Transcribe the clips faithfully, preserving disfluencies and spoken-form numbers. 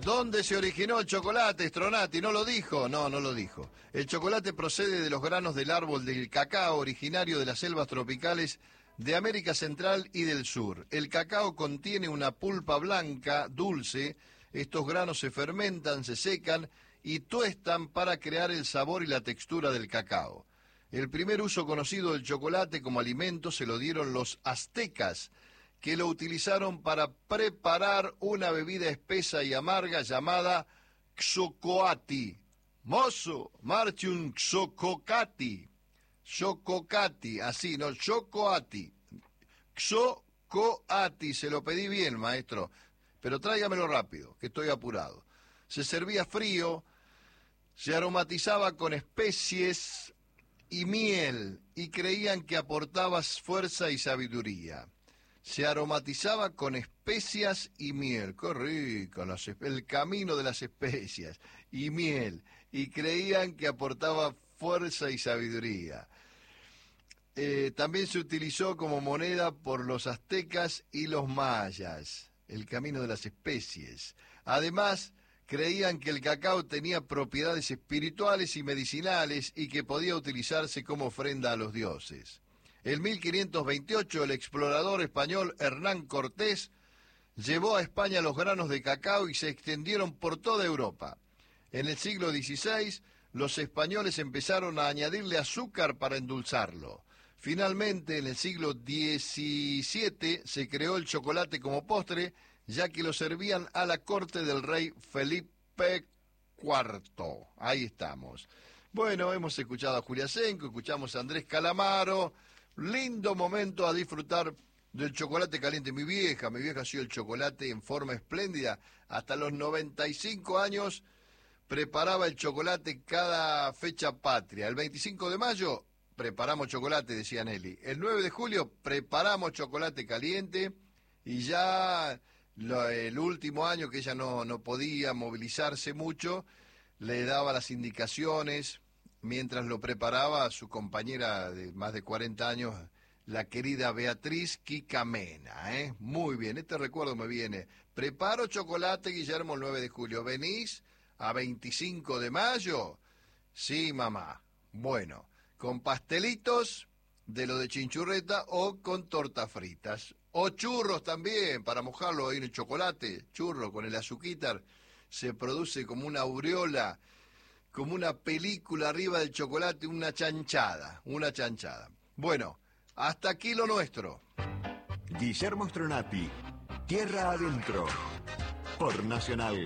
¿Dónde se originó el chocolate, Stronati? No lo dijo, no, no lo dijo. El chocolate procede de los granos del árbol del cacao, originario de las selvas tropicales de América Central y del Sur. El cacao contiene una pulpa blanca, dulce. Estos granos se fermentan, se secan y tuestan para crear el sabor y la textura del cacao. El primer uso conocido del chocolate como alimento se lo dieron los aztecas, que lo utilizaron para preparar una bebida espesa y amarga llamada xocoati. Mozo, marche un xococati. Xococati, así, no, xocoati. Xocoati, se lo pedí bien, maestro, pero tráigamelo rápido, que estoy apurado. Se servía frío, se aromatizaba con especies y miel, y creían que aportaba fuerza y sabiduría. Se aromatizaba con especias y miel. ¡Qué rico! Las, el camino de las especias y miel. Y creían que aportaba fuerza y sabiduría. Eh, también se utilizó como moneda por los aztecas y los mayas. El camino de las especies. Además, creían que el cacao tenía propiedades espirituales y medicinales y que podía utilizarse como ofrenda a los dioses. En mil quinientos veintiocho, el explorador español Hernán Cortés llevó a España los granos de cacao y se extendieron por toda Europa. En el siglo dieciséis, los españoles empezaron a añadirle azúcar para endulzarlo. Finalmente, en el siglo diecisiete, se creó el chocolate como postre, ya que lo servían a la corte del rey Felipe cuarto. Ahí estamos. Bueno, hemos escuchado a Julia Senco, escuchamos a Andrés Calamaro. Lindo momento a disfrutar del chocolate caliente. Mi vieja, mi vieja hacía el chocolate en forma espléndida. Hasta los noventa y cinco años preparaba el chocolate cada fecha patria. El veinticinco de mayo preparamos chocolate, decía Nelly. El nueve de julio preparamos chocolate caliente y ya lo, el último año que ella no, no podía movilizarse mucho, le daba las indicaciones. Mientras lo preparaba a su compañera de más de cuarenta años, la querida Beatriz Quicamena, ¿eh? Muy bien, este recuerdo me viene. Preparo chocolate, Guillermo, el nueve de julio. ¿Venís a veinticinco de mayo? Sí, mamá. Bueno, con pastelitos de lo de chinchurreta o con tortas fritas. O churros también, para mojarlo ahí en el chocolate. Churro con el azuquitar. Se produce como una aureola, como una película arriba del chocolate, una chanchada, una chanchada. Bueno, hasta aquí lo nuestro. Guillermo Stronati, Tierra Adentro, por Nacional.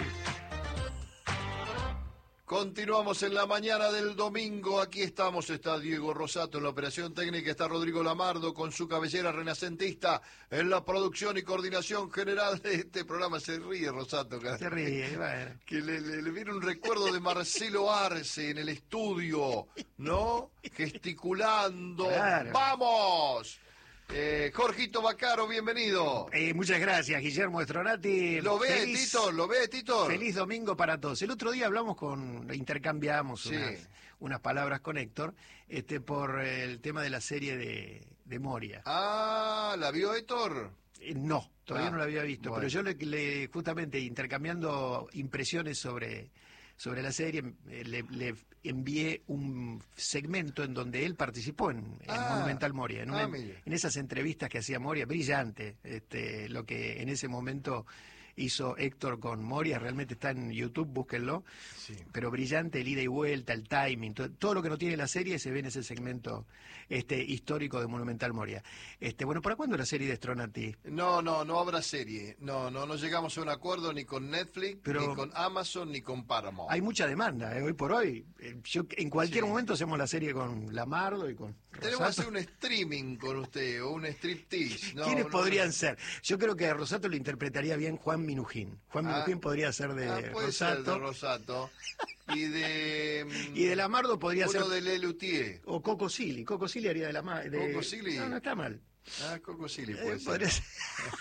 Continuamos en la mañana del domingo, aquí estamos, está Diego Rosato en la operación técnica, está Rodrigo Lamardo con su cabellera renacentista en la producción y coordinación general de este programa. Se ríe Rosato. Cara. Se ríe, bueno. Que le, le, le viene un recuerdo de Marcelo Arce en el estudio, ¿no? Gesticulando. Claro. ¡Vamos! Eh, Jorgito Bacaro, bienvenido. Eh, muchas gracias, Guillermo Stronati. ¿Lo ve, Feliz, Tito? ¿Lo ve, Tito? Feliz domingo para todos. El otro día hablamos con, intercambiamos Sí. unas, unas palabras con Héctor, este, por el tema de la serie de, de Moria. Ah, ¿la vio Héctor? Eh, no, todavía Ah, no lo había visto, bueno. pero yo le, le- justamente intercambiando impresiones sobre, sobre la serie, eh, le, le envié un segmento en donde él participó en, en Ah, Monumental Moria, en, ah, una- mire. en esas entrevistas que hacía Moria, brillante, este, lo que en ese momento hizo Héctor con Moria, realmente está en YouTube, búsquenlo, Sí. pero brillante el ida y vuelta, el timing, todo, todo lo que no tiene la serie se ve en ese segmento este, histórico de Monumental Moria. Este, bueno, ¿para cuándo la serie de Stronati? No, no, no habrá serie. No, no, no llegamos a un acuerdo ni con Netflix, Pero- ni con Amazon, ni con Paramount. Hay mucha demanda, ¿eh? Hoy por hoy. Eh, yo, en cualquier Sí. momento hacemos la serie con Lamardo y con Tenemos que Rosato. hacer un streaming con usted, o un striptease. No, ¿Quiénes no, podrían no. ser? Yo creo que a Rosato lo interpretaría bien Juan Minujín. Juan Ah, Minujín podría ser de Ah, puede ser Rosato. de Rosato. Y de... mm, Y de Lamardo podría uno ser... de Lelutier. O Coco Silly. Coco Silly haría de la ma- de Coco Silly. No, no está mal. Ah, Coco Silly Eh, puede ser. podría ser.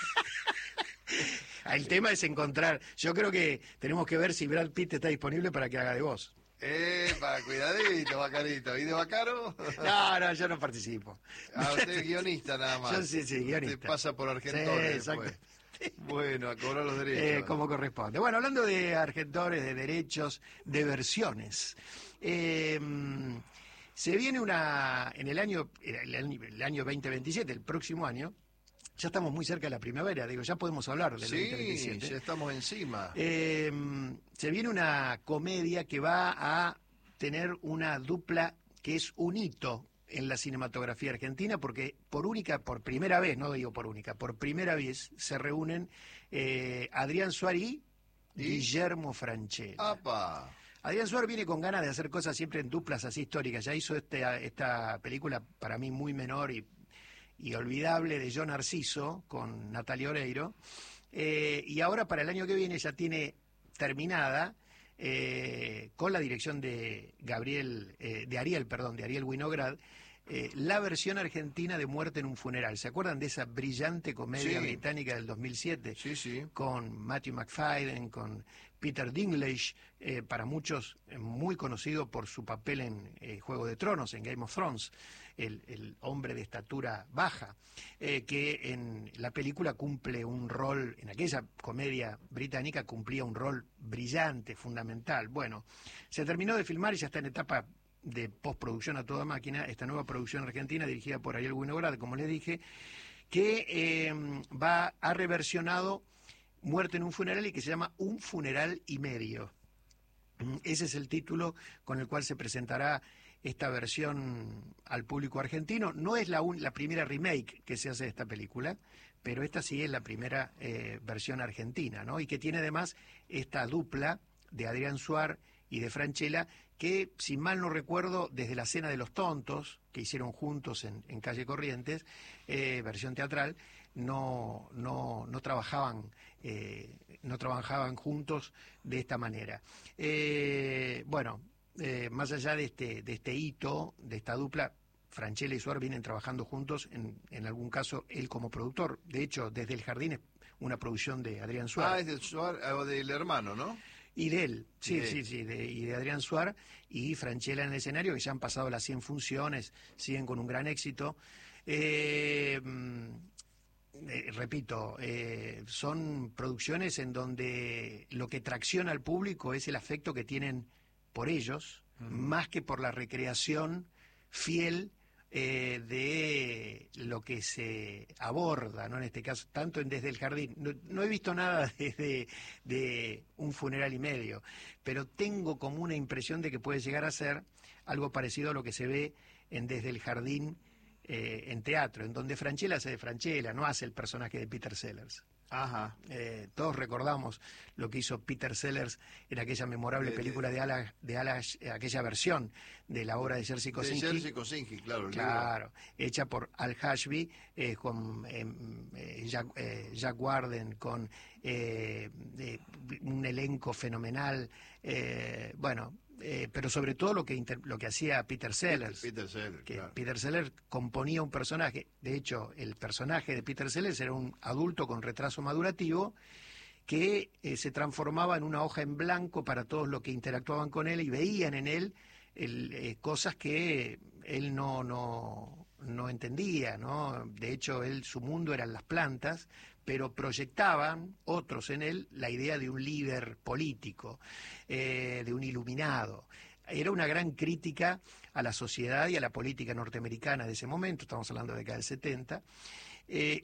El tema es encontrar. Yo creo que tenemos que ver si Brad Pitt está disponible para que haga de voz. Eh, para cuidadito, Bacarito. ¿Y de Bacaro? No, no, yo no participo. Ah, usted es guionista nada más. Yo sí, sí, guionista. Usted pasa por Sí, Argentores exacto. después. Bueno, a cobrar los derechos. Eh, como corresponde. Bueno, hablando de argentores, de derechos, de versiones. Eh, se viene una, en el año, el año, el año veinte veintisiete, el próximo año, ya estamos muy cerca de la primavera, digo, ya podemos hablar del Sí, veinte veintisiete. ya estamos encima. Eh, se viene una comedia que va a tener una dupla que es un hito en la cinematografía argentina, porque por única, por primera vez, no digo por única, por primera vez se reúnen eh, Adrián Suárez y ¿Y? Guillermo Francella. ¡Apa! Adrián Suárez viene con ganas de hacer cosas siempre en duplas así históricas. Ya hizo este, esta película para mí muy menor y, y olvidable de Yo Narciso con Natalia Oreiro. Eh, y ahora para el año que viene ya tiene terminada eh, con la dirección de Gabriel, eh, de Ariel, perdón, de Ariel Winograd, eh, la versión argentina de Muerte en un funeral. ¿Se acuerdan de esa brillante comedia Sí. británica del dos mil siete? Sí, sí. Con Matthew McFadden, con Peter Dinklage, eh, para muchos eh, muy conocido por su papel en eh, Juego de Tronos, en Game of Thrones, el, el hombre de estatura baja, eh, que en la película cumple un rol, en aquella comedia británica cumplía un rol brillante, fundamental. Bueno, se terminó de filmar y ya está en etapa de postproducción a toda máquina, esta nueva producción argentina dirigida por Ariel Winograd, como les dije, que eh, va ha reversionado Muerte en un funeral y que se llama Un funeral y medio. Ese es el título con el cual se presentará esta versión al público argentino. No es la, un, la primera remake que se hace de esta película, pero esta sí es la primera eh, versión argentina, ¿no? Y que tiene además esta dupla de Adrián Suar y de Francella, que, si mal no recuerdo, desde la Cena de los Tontos, que hicieron juntos en, en Calle Corrientes, eh, versión teatral, no, no, no trabajaban eh, no trabajaban juntos de esta manera. Eh, bueno, eh, más allá de este, de este hito, de esta dupla, Francella y Suar vienen trabajando juntos, en, en algún caso él como productor. De hecho, Desde el Jardín es una producción de Adrián Suar. Ah, es del, Suar, o del hermano, ¿no? Y de él, sí, de él. sí, sí, de, y de Adrián Suar y Francella en el escenario, que ya han pasado las cien funciones, siguen con un gran éxito. Eh, eh, repito, eh, son producciones en donde lo que tracciona al público es el afecto que tienen por ellos, uh-huh. más que por la recreación fiel Eh, de lo que se aborda, ¿no? En este caso, tanto en Desde el Jardín. No, no he visto nada desde de, de Un funeral y medio, pero tengo como una impresión de que puede llegar a ser algo parecido a lo que se ve en Desde el Jardín eh, en teatro, en donde Francella hace de Francella, no hace el personaje de Peter Sellers. Ajá. Eh, todos recordamos lo que hizo Peter Sellers en aquella memorable de, película de Ala, de Ala, eh, aquella versión de la obra de Jerzy Kosinski. De Jerzy Kosinski, claro. El claro, libro. Hecha por Al Hashby, eh, con eh, Jack, eh, Jack Warden, con eh, eh, un elenco fenomenal. Eh, bueno, eh, pero sobre todo lo que inter, lo que hacía Peter Sellers. Peter, Peter Sellers, que claro. Peter Sellers componía un personaje. De hecho, el personaje de Peter Sellers era un adulto con retraso madurativo que eh, se transformaba en una hoja en blanco para todos los que interactuaban con él y veían en él el, eh, cosas que él no, no, no entendía, ¿no? De hecho, él, su mundo eran las plantas, pero proyectaban otros en él la idea de un líder político, eh, de un iluminado. Era una gran crítica a la sociedad y a la política norteamericana de ese momento, estamos hablando de la década del setenta, eh,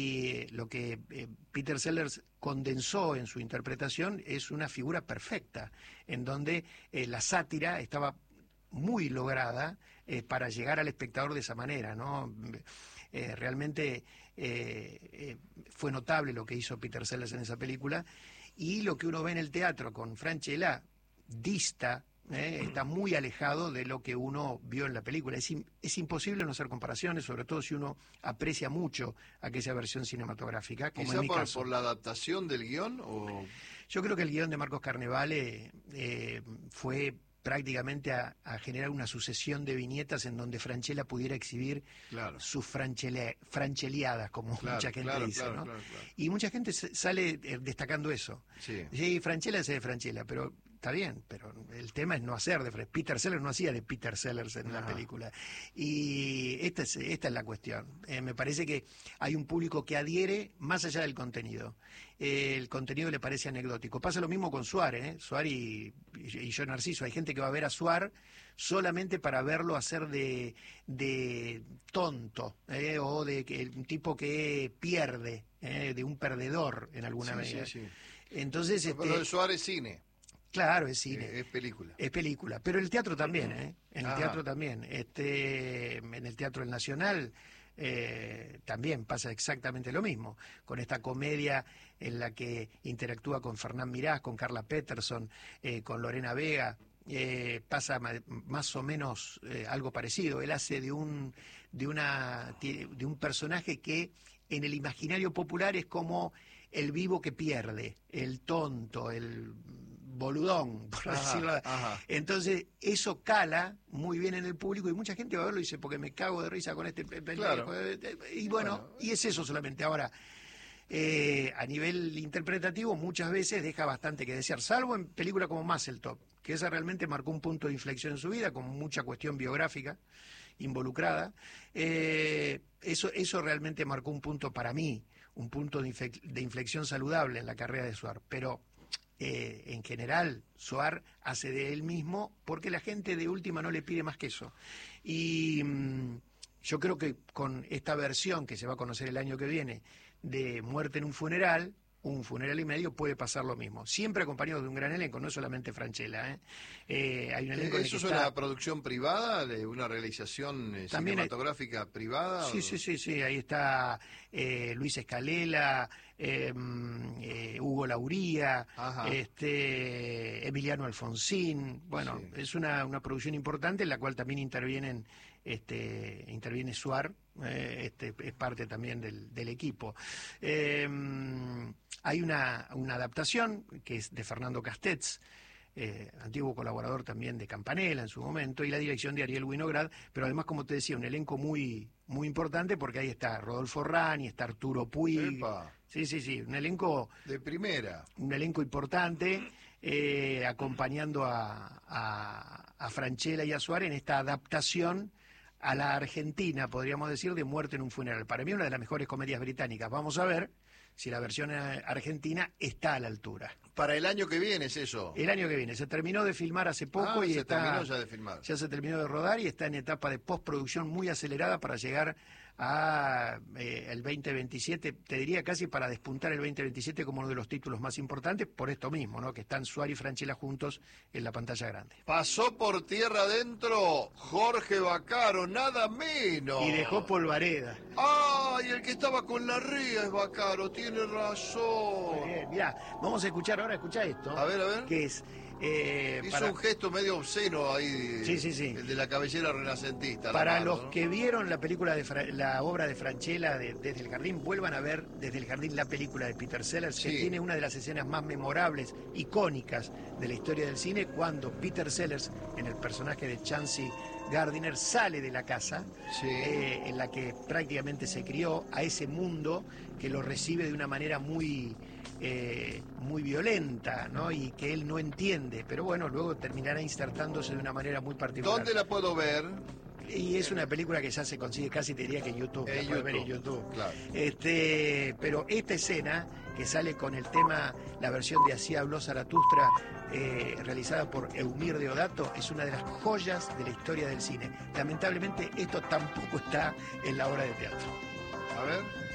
y lo que eh, Peter Sellers condensó en su interpretación es una figura perfecta, en donde eh, la sátira estaba muy lograda eh, para llegar al espectador de esa manera, ¿no? Eh, realmente eh, eh, fue notable lo que hizo Peter Sellers en esa película, y lo que uno ve en el teatro con Francella dista, eh, está muy alejado de lo que uno vio en la película. Es, in, es imposible no hacer comparaciones, sobre todo si uno aprecia mucho aquella versión cinematográfica, como ¿Quizá en mi por, caso. por la adaptación del guión? O... Yo creo que el guión de Marcos Carnevale eh, fue prácticamente a, a generar una sucesión de viñetas en donde Francella pudiera exhibir claro. sus franchele, francheleadas, como claro, mucha gente claro, dice, claro, ¿no? claro, claro. Y mucha gente sale destacando eso. Sí. Sí, Francella es de Francella, pero está bien, pero el tema es no hacer de Fred. Peter Sellers no hacía de Peter Sellers en la película. Y esta es, esta es la cuestión. Eh, me parece que hay un público que adhiere más allá del contenido. Eh, el contenido le parece anecdótico. Pasa lo mismo con Suárez, ¿eh? Suárez y, y, y yo Narciso. Hay gente que va a ver a Suárez solamente para verlo hacer de, de tonto, ¿eh? O de que un tipo que pierde, ¿eh? De un perdedor en alguna sí, medida. Sí, sí. Entonces, pero este, de Suárez cine. Claro, es cine. Eh, es película. Es película. Pero el teatro también, ¿eh? En el Ajá. teatro también. Este, en el Teatro El Nacional eh, también pasa exactamente lo mismo. Con esta comedia en la que interactúa con Fernán Mirás, con Carla Peterson, eh, con Lorena Vega. Eh, pasa ma- más o menos eh, algo parecido. Él hace de un, de, una, de un personaje que en el imaginario popular es como el vivo que pierde, el tonto, el boludón, por Ajá, decirlo. ajá. Entonces, eso cala muy bien en el público y mucha gente va a verlo y dice, porque me cago de risa con este pendejo. Claro. Y bueno, Bueno. y es eso solamente. Ahora, eh, a nivel interpretativo, muchas veces deja bastante que desear, salvo en películas como Top, que esa realmente marcó un punto de inflexión en su vida, con mucha cuestión biográfica involucrada. Eh, eso, eso realmente marcó un punto para mí, un punto de, infle- de inflexión saludable en la carrera de Suar. Pero eh, en general, Suar hace de él mismo porque la gente de última no le pide más que eso. Y mm, yo creo que con esta versión que se va a conocer el año que viene de Muerte en un funeral, un funeral y medio, puede pasar lo mismo. Siempre acompañado de un gran elenco, no solamente Francella. ¿eh? Eh, hay un elenco en el ¿Eso que es está... una producción privada, de una realización eh, También hay- cinematográfica privada? Sí, o- sí, sí, sí, ahí está eh, Luis Escalela, eh, mm, eh, Hugo Lauría, Ajá. este Emiliano Alfonsín. Bueno, Sí. es una, una producción importante en la cual también intervienen, este, interviene Suar, eh, este, es parte también del, del equipo. Eh, mm, hay una, una adaptación que es de Fernando Castells, eh, antiguo colaborador también de Campanella en su momento, y la dirección de Ariel Winograd, pero además, como te decía, un elenco muy muy importante, porque ahí está Rodolfo Rani, está Arturo Puig. Epa, Sí, sí, sí, un elenco, de primera. un elenco importante, eh, acompañando a, a, a Francella y a Suárez en esta adaptación a la Argentina, podríamos decir, de Muerte en un funeral. Para mí una de las mejores comedias británicas. Vamos a ver si la versión eh, argentina está a la altura. Para el año que viene es eso. El año que viene. Se terminó de filmar hace poco Ah, y se está, terminó ya de filmar. ya se terminó de rodar y está en etapa de postproducción muy acelerada para llegar a eh, el veinte veintisiete, te diría casi para despuntar el veinte veintisiete como uno de los títulos más importantes, por esto mismo, ¿no? Que están Suárez y Francella juntos en la pantalla grande. Pasó por tierra adentro Jorge Vaccaro, nada menos. Y dejó Polvareda. ¡Ay, el que estaba con la ría es Vaccaro! Tiene razón. Muy bien, mirá, vamos a escuchar ahora, escucha esto. A ver, a ver. Que es... eh, Hizo para- un gesto medio obsceno ahí. Sí, sí, sí. El de la cabellera renacentista. la Para mano, los ¿no? que vieron la película de Fra- la obra de Francella de- Desde el Jardín, vuelvan a ver Desde el Jardín la película de Peter Sellers, que Sí. tiene una de las escenas más memorables, icónicas de la historia del cine, cuando Peter Sellers, en el personaje de Chancey Gardiner, sale de la casa Sí. eh, en la que prácticamente se crió, a ese mundo que lo recibe de una manera muy eh, muy violenta, ¿no? Y que él no entiende, pero bueno, luego terminará insertándose de una manera muy particular. ¿Dónde la puedo ver? Y es una película que ya se consigue, casi te diría que en YouTube, En la puedes ver en YouTube, YouTube. claro. Este, pero esta escena que sale con el tema, la versión de Así habló Zaratustra, eh, realizada por Eumir Deodato, es una de las joyas de la historia del cine. Lamentablemente esto tampoco está en la obra de teatro. A ver.